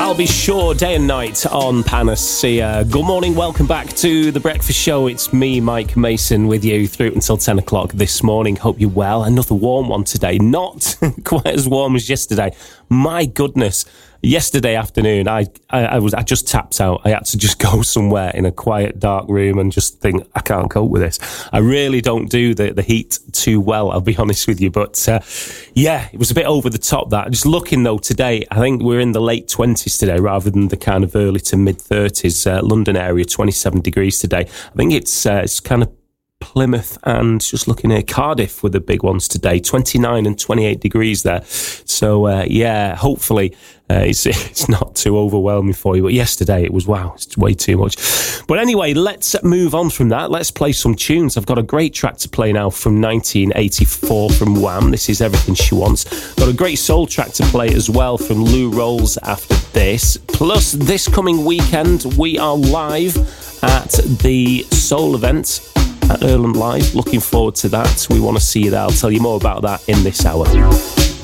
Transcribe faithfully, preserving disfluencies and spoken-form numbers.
I'll be sure day and night on Panacea. Good morning, welcome back to The Breakfast Show. It's me, Mike Mason, with you through until ten o'clock this morning. Hope you're well. Another warm one today. Not quite as warm as yesterday. My goodness. Yesterday afternoon, I, I, I was I just tapped out. I had to just go somewhere in a quiet, dark room and just think, I can't cope with this. I really don't do the, the heat too well, I'll be honest with you. But uh, yeah, it was a bit over the top, that. Just looking though today, I think we're in the late twenties today rather than the kind of early to mid thirties. Uh, London area, twenty-seven degrees today. I think it's uh, it's kind of Plymouth and just looking at Cardiff with the big ones today, twenty-nine and twenty-eight degrees there. So uh, yeah, hopefully uh, it's it's not too overwhelming for you. But yesterday it was, wow, it's way too much. But anyway, let's move on from that. Let's play some tunes. I've got a great track to play now from nineteen eighty-four from Wham. This is Everything She Wants. Got a great soul track to play as well from Lou Rawls after this. Plus, this coming weekend we are live at the Soul event at Earlham Live. Looking forward to that. We want to see you there. I'll tell you more about that in this hour.